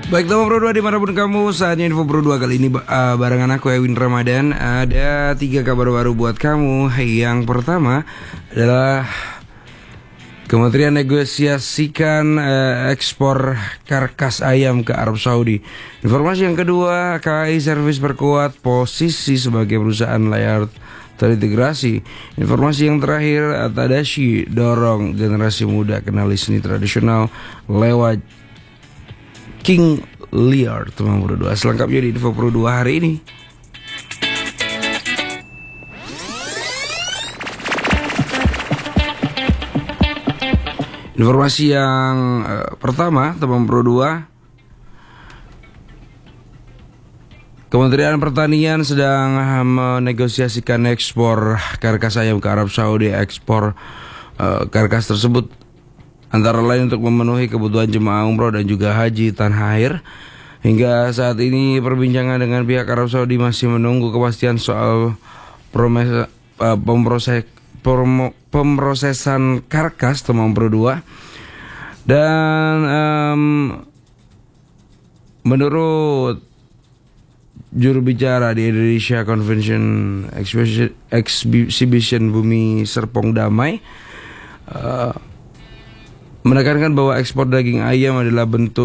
Baik teman Pro 2 dimanapun kamu, saatnya Info Pro 2 kali ini barengan aku Ewin Ramadan. Ada 3 kabar baru buat kamu. Yang pertama adalah Kementerian negosiasikan ekspor karkas ayam ke Arab Saudi. Informasi yang kedua, KAI Service perkuat posisi sebagai perusahaan layar terintegrasi. Informasi yang terakhir, Tadashi dorong generasi muda kenali seni tradisional lewat King Lear, teman Pro 2. Selengkapnya di Info Pro 2 hari ini. Informasi yang pertama, teman Pro 2, Kementerian Pertanian sedang menegosiasikan ekspor karkas ayam ke Arab Saudi. Ekspor karkas tersebut antara lain untuk memenuhi kebutuhan jemaah umroh dan juga haji tanah air. Hingga saat ini perbincangan dengan pihak Arab Saudi masih menunggu kepastian soal pemrosesan karkas, teman Pro 2. Dan menurut juru bicara di Indonesia Convention Exhibition Bumi Serpong Damai, menekankan bahwa ekspor daging ayam adalah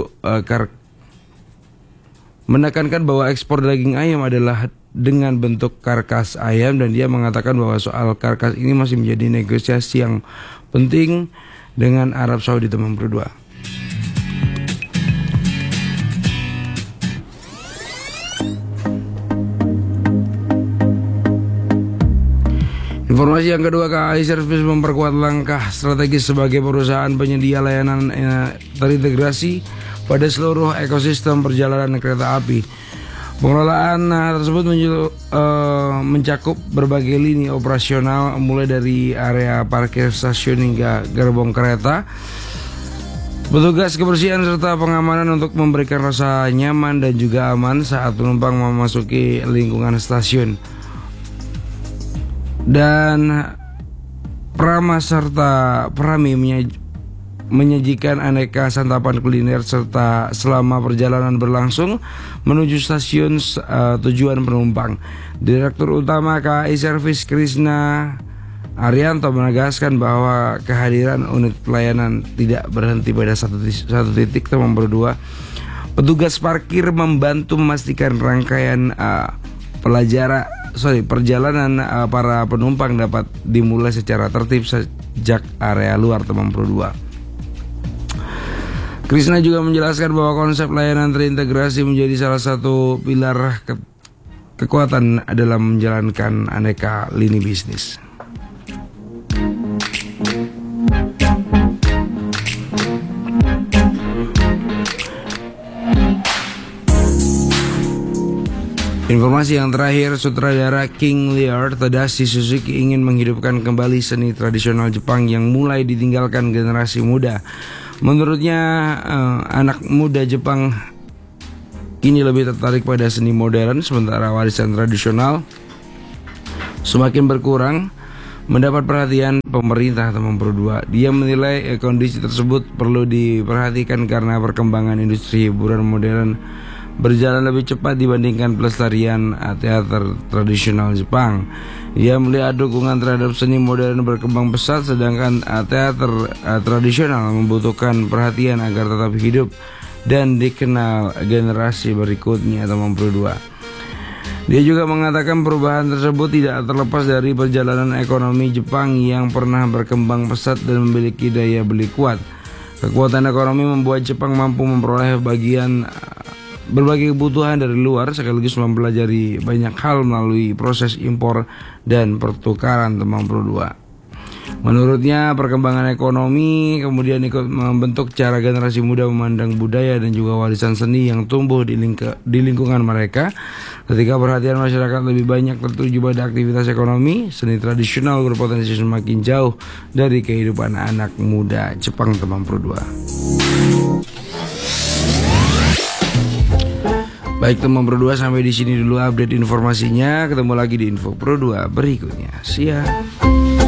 dengan bentuk karkas ayam, dan dia mengatakan bahwa soal karkas ini masih menjadi negosiasi yang penting dengan Arab Saudi, teman Pro 2. Informasi yang kedua, KAI Service memperkuat langkah strategis sebagai perusahaan penyedia layanan terintegrasi pada seluruh ekosistem perjalanan kereta api. Pengelolaan tersebut mencakup berbagai lini operasional, mulai dari area parkir stasiun hingga gerbong kereta, petugas kebersihan serta pengamanan untuk memberikan rasa nyaman dan juga aman saat penumpang memasuki lingkungan stasiun. Dan Prama serta Prami menyajikan aneka santapan kuliner serta selama perjalanan berlangsung menuju stasiun tujuan penumpang. Direktur Utama KAI Service Krisna Arianto menegaskan bahwa kehadiran unit pelayanan tidak berhenti pada satu titik, teman Pro 2. Petugas parkir membantu memastikan rangkaian perjalanan para penumpang dapat dimulai secara tertib sejak area luar, teman Pro 2. Krisna juga menjelaskan bahwa konsep layanan terintegrasi menjadi salah satu pilar kekuatan dalam menjalankan aneka lini bisnis. Informasi yang terakhir, sutradara King Lear Tadashi Suzuki ingin menghidupkan kembali seni tradisional Jepang yang mulai ditinggalkan generasi muda. Menurutnya, anak muda Jepang kini lebih tertarik pada seni modern, sementara warisan tradisional semakin berkurang mendapat perhatian pemerintah, teman Pro 2. Dia menilai kondisi tersebut perlu diperhatikan karena perkembangan industri hiburan modern berjalan lebih cepat dibandingkan pelestarian teater tradisional Jepang. Dia melihat dukungan terhadap seni modern berkembang pesat, sedangkan teater tradisional membutuhkan perhatian agar tetap hidup dan dikenal generasi berikutnya, teman Pro 2. Dia juga mengatakan perubahan tersebut tidak terlepas dari perjalanan ekonomi Jepang yang pernah berkembang pesat dan memiliki daya beli kuat. Kekuatan ekonomi membuat Jepang mampu memperoleh berbagai kebutuhan dari luar sekaligus mempelajari banyak hal melalui proses impor dan pertukaran, teman Pro 2. Menurutnya, perkembangan ekonomi kemudian ikut membentuk cara generasi muda memandang budaya dan juga warisan seni yang tumbuh di lingkungan mereka. Ketika perhatian masyarakat lebih banyak tertuju pada aktivitas ekonomi, seni tradisional berpotensi semakin jauh dari kehidupan anak muda Jepang, teman Pro 2. Baik teman Pro 2, sampai di sini dulu update informasinya. Ketemu lagi di Info Pro 2 berikutnya. Siap.